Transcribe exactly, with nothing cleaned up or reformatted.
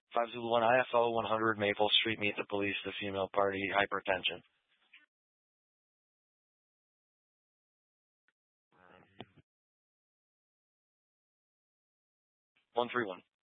five Zulu one I F O, one hundred Maple Street, meet the police, the female party, hypertension. one three one.